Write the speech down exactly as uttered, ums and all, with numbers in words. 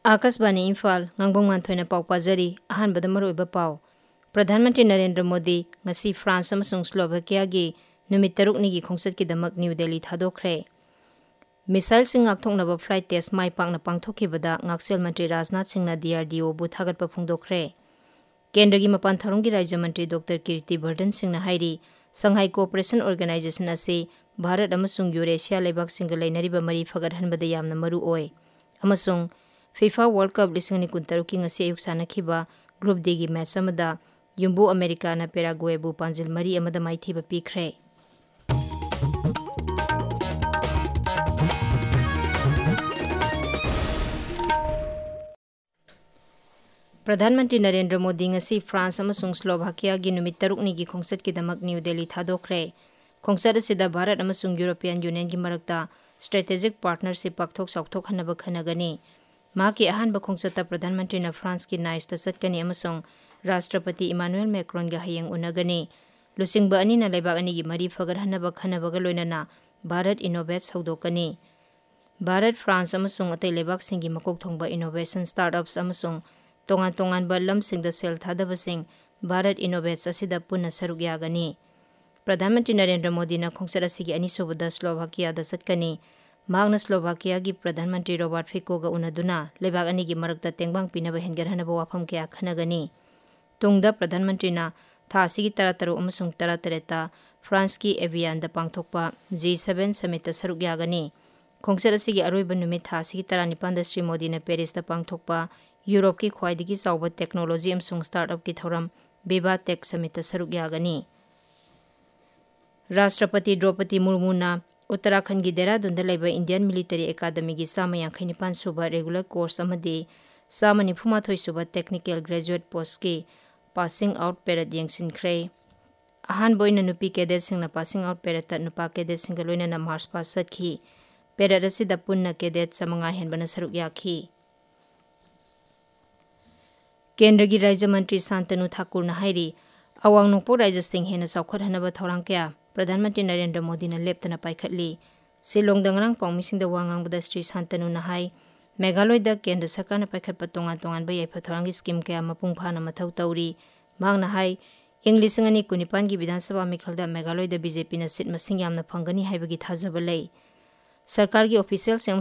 Akashvani Imphal ngangbong manthoi na pau pajari ahan bada maroi ba pau Pradhan Mantri Narendra Modi ngasi France amasung Slovakia gi numit taruk ni gi khongsat ki damak New Delhi thadokre Missile sing ngakthokna ba flight test mai pakna pangthoki bada ngaksel Mantri Rajnath Singh na D R D O bu thagat pa phungdokre Kendra gi mapan tharung gi Rajya Mantri Doctor Kirti Vardhan Singh na hairi Shanghai Cooperation Organization ase Bharat amasung Eurasia lebak sing ga lainari ba mari phagat han bada yamna maru oi amasung FIFA World Cup lising ni kuntaru ki ngasi ayuk sanakhiba Group D gi match amada Yumbu America na Paraguay bu panjil mari amada maithiba pikre Pradhan Mantri Narendra Modi ngasi France amasung Slovakia gi numit taruk ni gi khongsat ki damak New Delhi thadokre khongsat asida Bharat amasung European Union gi marakta strategic partnership pakthok sakthok hanaba khanagani Maki ahan ba khongsata Pradhan Mantri na France ki Nice ta satkani amasung Rashtrapati Emmanuel Macron ga hayang unagani lusing ba ani na leibak ani gi mari phagar hanaba khanaba ga loinana Bharat Innovates hawdokani Bharat France amasung atai leibak singi makok thongba innovation startups amasung tongan tongan ba lam sing da sel thadaba sing Bharat Innovates asida punna saruk yagani Pradhan Mantri Narendra Modi na khongsata sigi ani sobada Slovakia da satkani Magna Slovakia gi Pradhan Mantri Robert Fico ga unaduna lebak ani gi marakta tengbang pinaba hengar hanaba wafam kya khanagani tungda Pradhan Mantri na tha sigi tarataru amasung taratareta France ki Evian da pangthokpa G seven summit ta saruk yagani khongsat sigi aroiba numit tha sigi taranipan da Sri Modi na Paris da pangthokpa Europe ki khwaidigi chawba technology amasung startup ki thoram Viva Tech summit ta saruk yagani Rashtrapati Draupadi Murmu na Uttarakhand gi Dehradun da laiba Indian Military Academy gi sama yankhanipan suba regular course amadi sama nifumathoi suba technical graduate post ki passing out parade yengsinkhre ahan boina nupi cadet singna passing out parade ta nupa cadet singa loina na march pass sakhi parade asida punna cadet samanga henbana saruk yakhi Kendra gi Rajya Mantri Santanu Thakur na hairi awang nongpo Rajya Singh hena saukhat hanaba thorang kya Pradhan Mantri Narendra Modi na leptana paikhatli Silong dangrang pawmising da wangang bada Sri Santanu na hai Meghaloi da Kendra Sarkar na paikhat patongan tongan ba yaifa thorangi scheme kaya mapung phana mathau tauri mang na hai English ngani kunipan gi Vidhan Sabha mikhalda Meghaloi da B J P na sit masing yamna phangani haibagi thajaba lei Sarkar gi official